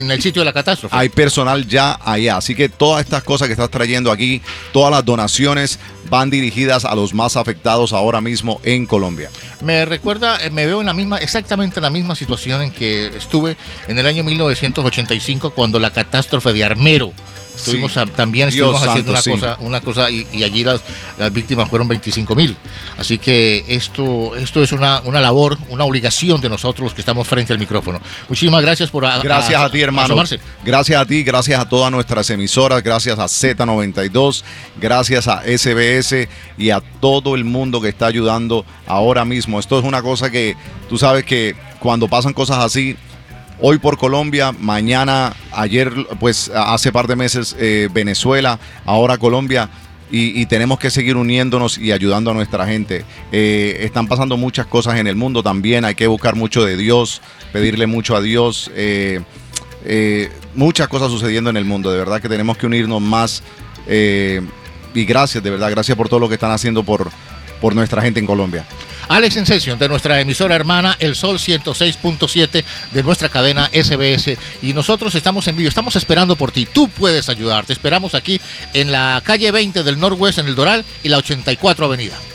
en el sitio de la catástrofe. Hay personal ya allá. Así que todas estas cosas que estás trayendo aquí, todas las donaciones van dirigidas a los más afectados ahora mismo en Colombia. Me recuerda, me veo exactamente en la misma situación en que estuve en el año 1985 cuando la catástrofe de Armero. Estuvimos haciendo una cosa y allí las víctimas fueron 25,000. Así que esto es una labor, una obligación de nosotros los que estamos frente al micrófono. Muchísimas gracias por Gracias a ti, hermano. asomarse. Gracias a ti, gracias a todas nuestras emisoras, gracias a Z92, gracias a SBS y a todo el mundo que está ayudando ahora mismo. Esto es una cosa que tú sabes que cuando pasan cosas así, hoy por Colombia, mañana, ayer, pues hace par de meses Venezuela, ahora Colombia, y tenemos que seguir uniéndonos y ayudando a nuestra gente. Están pasando muchas cosas en el mundo también, hay que buscar mucho de Dios, pedirle mucho a Dios, muchas cosas sucediendo en el mundo, de verdad que tenemos que unirnos más, y gracias, de verdad, gracias por todo lo que están haciendo por nuestra gente en Colombia. Alex Sensation, de nuestra emisora hermana El Sol 106.7, de nuestra cadena SBS, y nosotros estamos en vivo, estamos esperando por ti. Tú puedes ayudar, te esperamos aquí en la calle 20 del Northwest, en el Doral, y la 84 Avenida.